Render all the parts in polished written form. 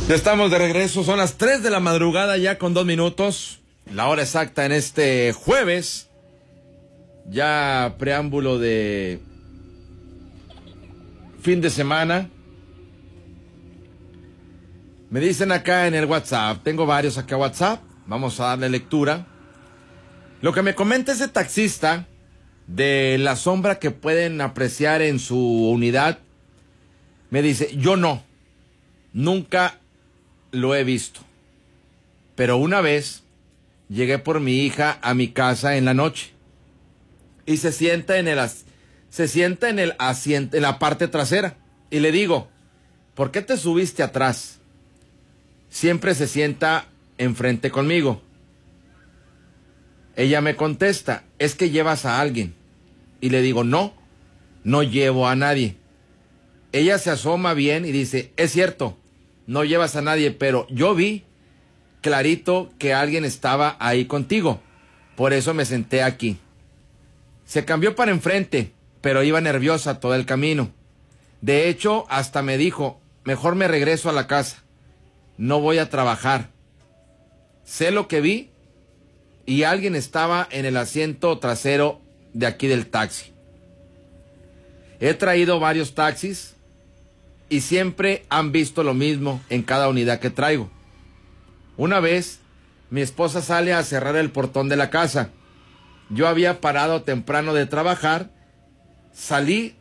Ya estamos de regreso, son las 3 de la madrugada ya con 2 minutos, la hora exacta en este jueves, ya preámbulo de fin de semana. Me dicen acá en el WhatsApp, tengo varios acá WhatsApp, vamos a darle lectura. Lo que me comenta ese taxista de la sombra que pueden apreciar en su unidad, me dice, yo nunca lo he visto, pero una vez llegué por mi hija a mi casa en la noche y se sienta en el asiento, en la parte trasera, y le digo, ¿por qué te subiste atrás? Siempre se sienta enfrente conmigo. Ella me contesta, es que llevas a alguien. Y le digo, no llevo a nadie. Ella se asoma bien y dice, es cierto, no llevas a nadie, pero yo vi clarito que alguien estaba ahí contigo. Por eso me senté aquí. Se cambió para enfrente, pero iba nerviosa todo el camino. De hecho, hasta me dijo, mejor me regreso a la casa. No voy a trabajar. Sé lo que vi y alguien estaba en el asiento trasero de aquí del taxi. He traído varios taxis y siempre han visto lo mismo en cada unidad que traigo. Una vez, mi esposa sale a cerrar el portón de la casa. Yo había parado temprano de trabajar, sale,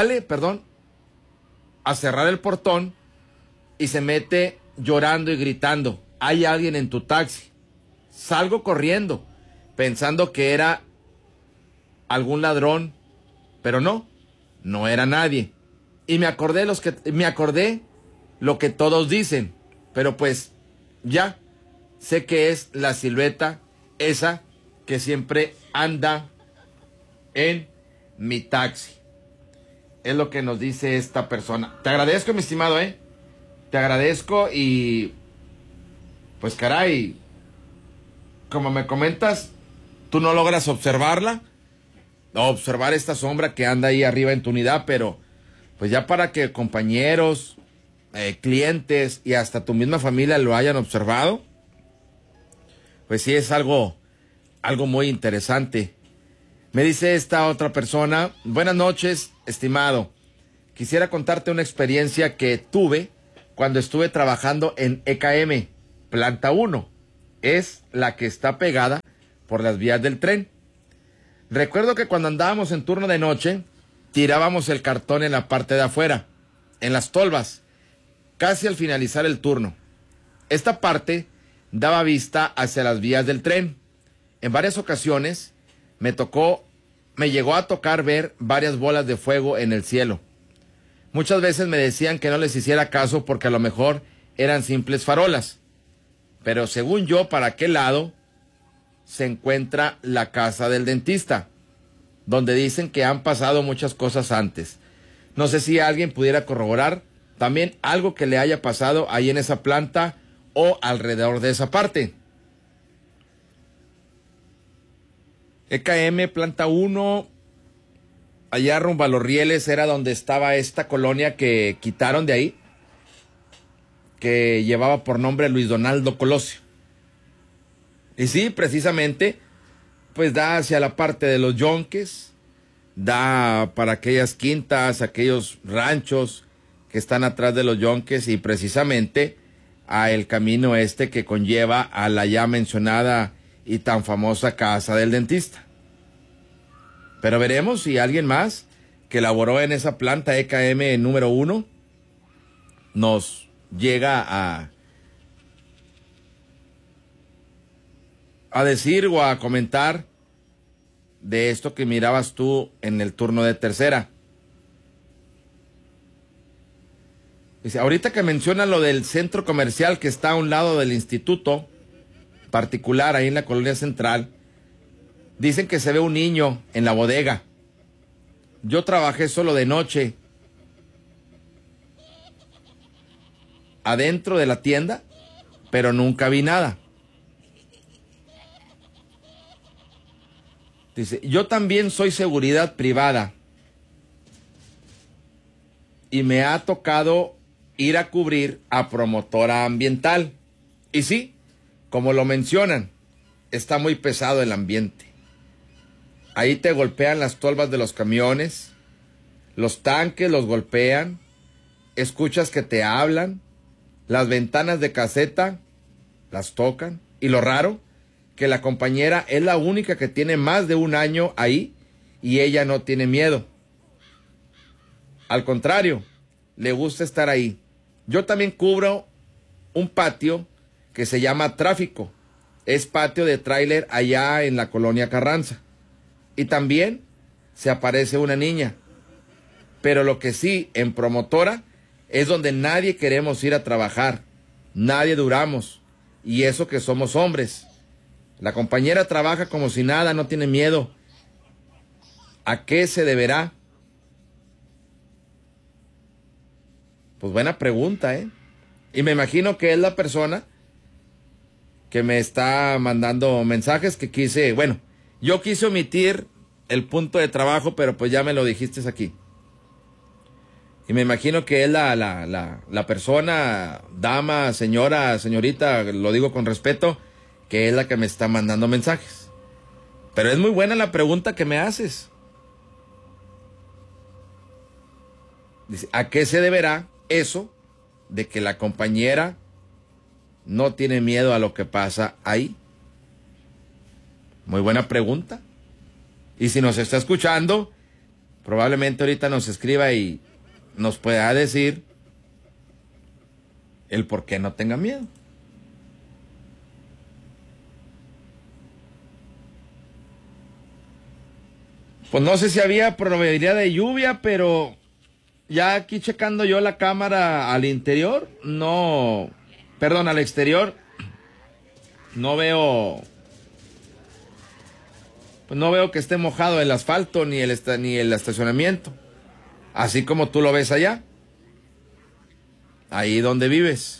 a cerrar el portón y se mete llorando y gritando, hay alguien en tu taxi. Salgo corriendo, pensando que era algún ladrón, pero no era nadie. Y me acordé lo que todos dicen, pero pues ya sé que es la silueta esa que siempre anda en mi taxi. Es lo que nos dice esta persona. Te agradezco, mi estimado, te agradezco y pues caray, como me comentas, tú no logras observar esta sombra que anda ahí arriba en tu unidad, pero pues ya para que compañeros, clientes y hasta tu misma familia lo hayan observado, pues sí es algo muy interesante. Me dice esta otra persona, buenas noches, estimado. Quisiera contarte una experiencia que tuve cuando estuve trabajando en EKM, planta 1. Es la que está pegada por las vías del tren. Recuerdo que cuando andábamos en turno de noche, tirábamos el cartón en la parte de afuera, en las tolvas, casi al finalizar el turno. Esta parte daba vista hacia las vías del tren. En varias ocasiones me llegó a tocar ver varias bolas de fuego en el cielo. Muchas veces me decían que no les hiciera caso porque a lo mejor eran simples farolas. Pero según yo, ¿para qué lado se encuentra la casa del dentista? Donde dicen que han pasado muchas cosas antes. No sé si alguien pudiera corroborar también algo que le haya pasado ahí en esa planta o alrededor de esa parte. EKM, planta 1, allá rumbo a Los Rieles era donde estaba esta colonia que quitaron de ahí, que llevaba por nombre Luis Donaldo Colosio. Y sí, precisamente, pues da hacia la parte de los Yonques, da para aquellas quintas, aquellos ranchos que están atrás de los Yonques y precisamente a el camino que conlleva a la ya mencionada y tan famosa casa del dentista. Pero veremos si alguien más que laboró en esa planta EKM número 1 nos llega a decir o a comentar de esto que mirabas tú en el turno de tercera. Dice, ahorita que mencionan lo del centro comercial que está a un lado del instituto particular ahí en la colonia central, dicen que se ve un niño en la bodega. Yo trabajé solo de noche adentro de la tienda, pero nunca vi nada. Dice, yo también soy seguridad privada y me ha tocado ir a cubrir a promotora ambiental. Y sí, como lo mencionan, está muy pesado el ambiente. Ahí te golpean las tolvas de los camiones, los tanques los golpean, escuchas que te hablan, las ventanas de caseta las tocan. Y lo raro, que la compañera es la única que tiene más de un año ahí y ella no tiene miedo. Al contrario, le gusta estar ahí. Yo también cubro un patio que se llama Tráfico. Es patio de tráiler allá en la colonia Carranza. Y también se aparece una niña. Pero lo que sí, en promotora, es donde nadie queremos ir a trabajar. Nadie duramos. Y eso que somos hombres. La compañera trabaja como si nada, no tiene miedo. ¿A qué se deberá? Pues buena pregunta, ¿eh? Y me imagino que es la persona que me está mandando mensajes que quise, bueno, yo quise omitir el punto de trabajo, pero pues ya me lo dijiste aquí. Y me imagino que es la persona, dama, señora, señorita, lo digo con respeto, que es la que me está mandando mensajes. Pero es muy buena la pregunta que me haces. Dice, ¿a qué se deberá eso de que la compañera no tiene miedo a lo que pasa ahí? Muy buena pregunta. Y si nos está escuchando, probablemente ahorita nos escriba y nos pueda decir el por qué no tenga miedo. Pues no sé si había probabilidad de lluvia, pero ya aquí checando yo la cámara al interior, no, perdón, al exterior, no veo, pues no veo que esté mojado el asfalto ni el estacionamiento, así como tú lo ves allá, ahí donde vives.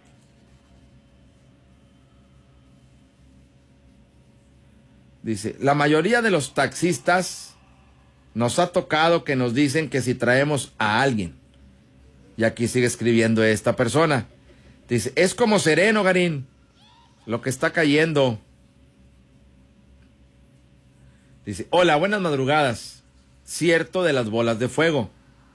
Dice, la mayoría de los taxistas nos ha tocado que nos dicen que si traemos a alguien. Y aquí sigue escribiendo esta persona. Dice, es como sereno, Garín, lo que está cayendo. Dice, hola, buenas madrugadas. Cierto de las bolas de fuego.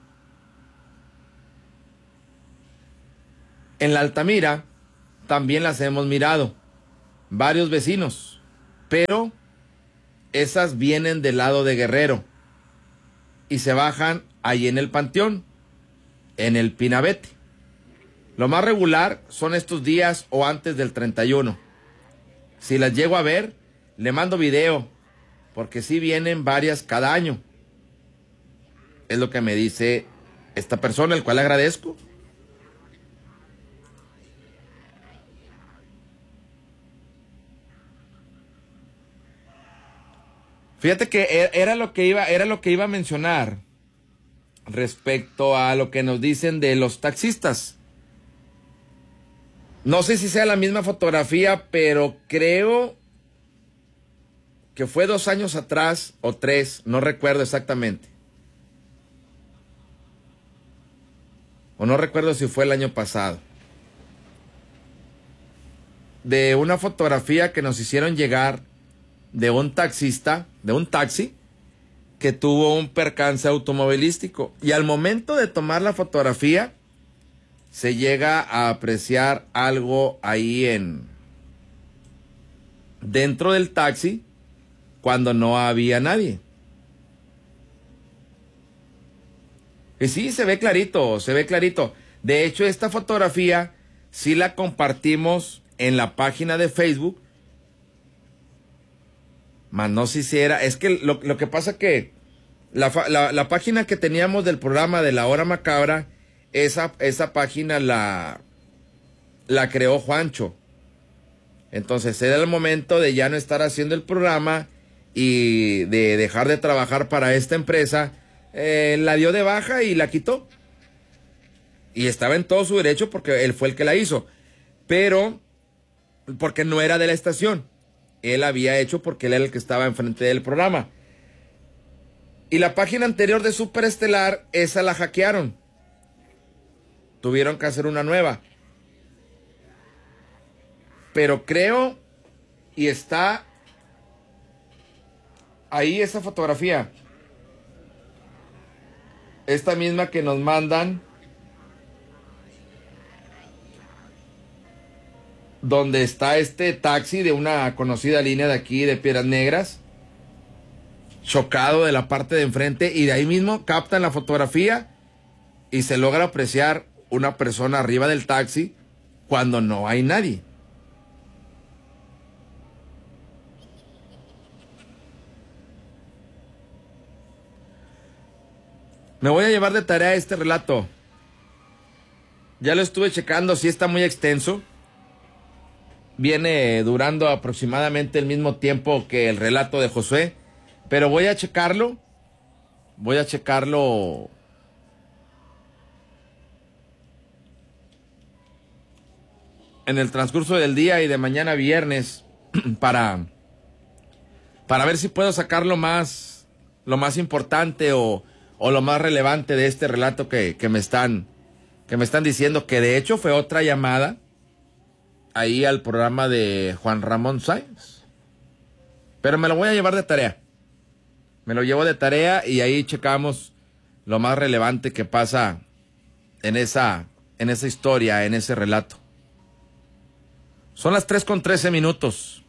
En la Altamira también las hemos mirado. Varios vecinos. Pero esas vienen del lado de Guerrero. Y se bajan ahí en el Panteón, en el Pinabete. Lo más regular son estos días o antes del 31. Si las llego a ver, le mando video, porque sí vienen varias cada año. Es lo que me dice esta persona, el cual le agradezco. Fíjate que era lo que iba a mencionar respecto a lo que nos dicen de los taxistas. No sé si sea la misma fotografía, pero creo que fue 2 años atrás o 3, no recuerdo exactamente. O no recuerdo si fue el año pasado. De una fotografía que nos hicieron llegar de un taxista, de un taxi, que tuvo un percance automovilístico. Y al momento de tomar la fotografía, se llega a apreciar algo ahí dentro del taxi, cuando no había nadie. Y sí, se ve clarito, se ve clarito. De hecho, esta fotografía sí la compartimos en la página de Facebook. Más no si era, es que lo que pasa que la página que teníamos del programa de La Hora Macabra, esa página la creó Juancho. Entonces era el momento de ya no estar haciendo el programa y de dejar de trabajar para esta empresa. La dio de baja y la quitó. Y estaba en todo su derecho porque él fue el que la hizo. Pero porque no era de la estación. Él había hecho porque él era el que estaba enfrente del programa. Y la página anterior de Superestelar, esa la hackearon. tuvieron que hacer una nueva. Pero creo, y está ahí esa fotografía, esta misma que nos mandan, donde está este taxi de una conocida línea de aquí de Piedras Negras, chocado de la parte de enfrente, y de ahí mismo captan la fotografía y se logra apreciar una persona arriba del taxi cuando no hay nadie. Me voy a llevar de tarea este relato. Ya lo estuve checando, sí está muy extenso. Viene durando aproximadamente el mismo tiempo que el relato de Josué, pero voy a checarlo. Voy a checarlo en el transcurso del día y de mañana viernes para ver si puedo sacar lo más importante o lo más relevante de este relato que me están diciendo, que de hecho fue otra llamada ahí al programa de Juan Ramón Sáenz. Pero me lo voy a llevar de tarea. Me lo llevo de tarea y ahí checamos lo más relevante que pasa en esa historia, en ese relato. Son las 3:13 minutos.